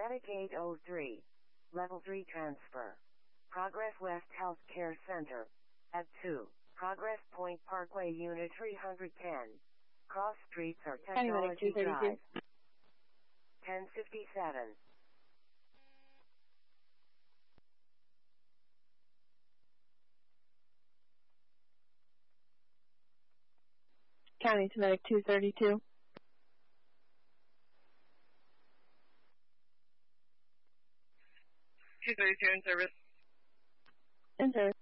Medic 803. Level 3 transfer. Progress West Healthcare Center. At 2. Progress Point Parkway Unit 310. Cross streets are County Medic Technology 232. Drive. 1057. County Medic 232. 232 in service. In service.